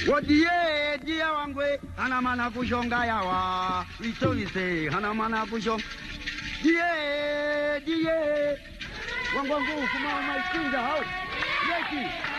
Wodie dia wangwe hana mana kushonga yawa itolise hana mana kushonga die wangwangu kuma maikinga hao yeki